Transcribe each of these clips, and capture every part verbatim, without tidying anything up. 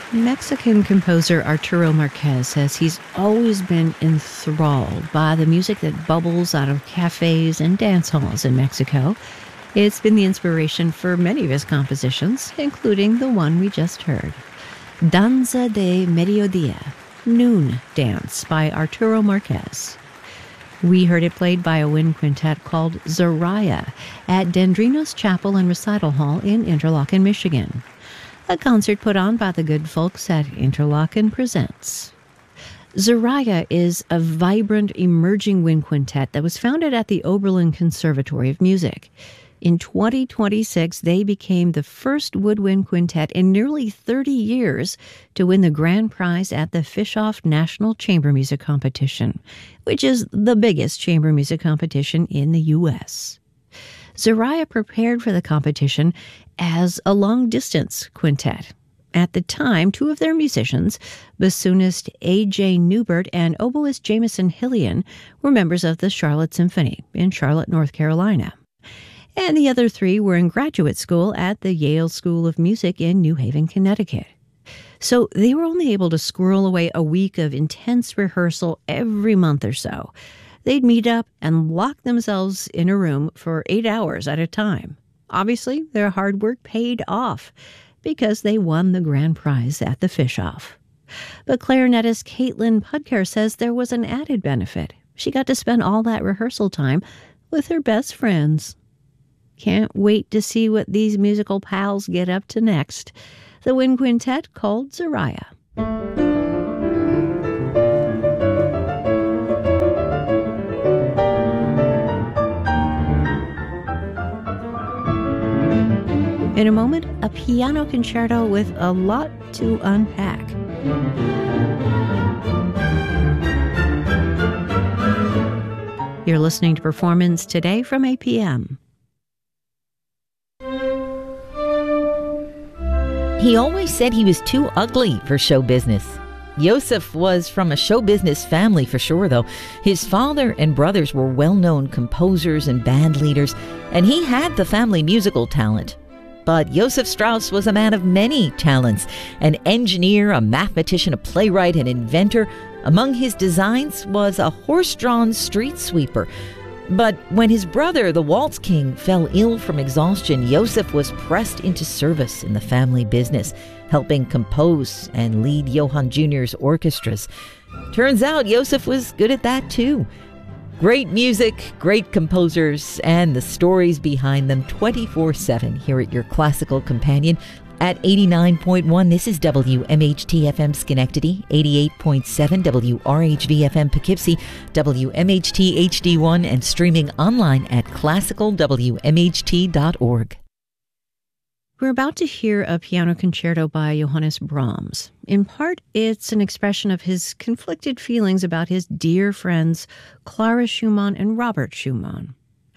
Mexican composer Arturo Marquez says he's always been enthralled by the music that bubbles out of cafes and dance halls in Mexico. It's been the inspiration for many of his compositions, including the one we just heard, Danza de Mediodía, Noon Dance by Arturo Marquez. We heard it played by a wind quintet called Zoraya at Dendrinos Chapel and Recital Hall in Interlochen, Michigan. A concert put on by the good folks at Interlochen Presents. Zoraya is a vibrant, emerging wind quintet that was founded at the Oberlin Conservatory of Music. In twenty twenty-six, they became the first woodwind quintet in nearly thirty years to win the grand prize at the Fischoff National Chamber Music Competition, which is the biggest chamber music competition in the U S Zoraya prepared for the competition as a long-distance quintet. At the time, two of their musicians, bassoonist A J Newbert and oboist Jameson Hillian, were members of the Charlotte Symphony in Charlotte, North Carolina. And the other three were in graduate school at the Yale School of Music in New Haven, Connecticut. So they were only able to squirrel away a week of intense rehearsal every month or so. They'd meet up and lock themselves in a room for eight hours at a time. Obviously, their hard work paid off because they won the grand prize at the Fischoff. But clarinetist Caitlin Pudcare says there was an added benefit. She got to spend all that rehearsal time with her best friends. Can't wait to see what these musical pals get up to next. The wind quintet called Zoraya. In a moment, a piano concerto with a lot to unpack. You're listening to Performance Today from A P M. He always said he was too ugly for show business. Yosef was from a show business family for sure, though. His father and brothers were well-known composers and band leaders, and he had the family musical talent. But Yosef Strauss was a man of many talents, an engineer, a mathematician, a playwright, an inventor. Among his designs was a horse-drawn street sweeper. But when his brother, the Waltz King, fell ill from exhaustion, Yosef was pressed into service in the family business, helping compose and lead Johann Junior's orchestras. Turns out Yosef was good at that too. Great music, great composers, and the stories behind them twenty-four seven here at your classical companion. At eighty-nine point one, this is W M H T F M Schenectady, eighty-eight point seven W R H V F M Poughkeepsie, W M H T H D one, and streaming online at classical w m h t dot org. We're about to hear a piano concerto by Johannes Brahms. In part, it's an expression of his conflicted feelings about his dear friends Clara Schumann and Robert Schumann.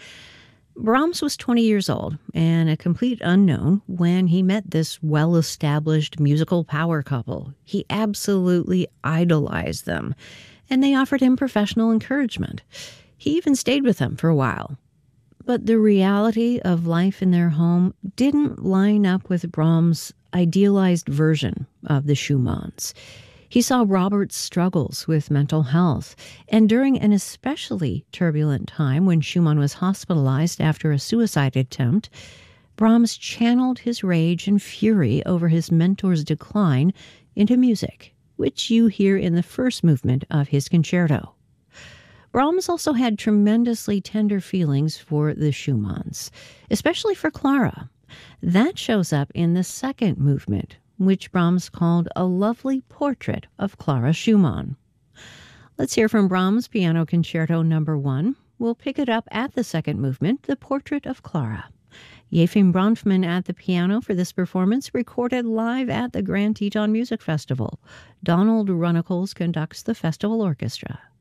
Brahms was twenty years old and a complete unknown when he met this well-established musical power couple. He absolutely idolized them, and they offered him professional encouragement. He even stayed with them for a while. But the reality of life in their home didn't line up with Brahms' idealized version of the Schumanns. He saw Robert's struggles with mental health, and during an especially turbulent time when Schumann was hospitalized after a suicide attempt, Brahms channeled his rage and fury over his mentor's decline into music, which you hear in the first movement of his concerto. Brahms also had tremendously tender feelings for the Schumanns, especially for Clara. That shows up in the second movement, which Brahms called a lovely portrait of Clara Schumann. Let's hear from Brahms' Piano Concerto Number One. We'll pick it up at the second movement, The Portrait of Clara. Yefim Bronfman at the piano for this performance, recorded live at the Grand Teton Music Festival. Donald Runnicles conducts the festival orchestra.